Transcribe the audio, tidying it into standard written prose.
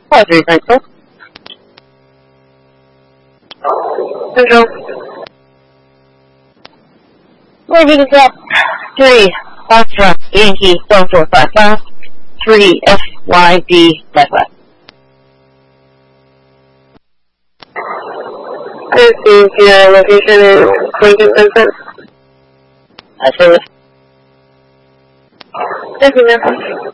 Padre, Michael. Central. Moving is up. 3, Foxtrot, Yankee, 1455, 3, FYD, left. I received your location in Clinton, Vincent. I see it. Thank you, ma'am.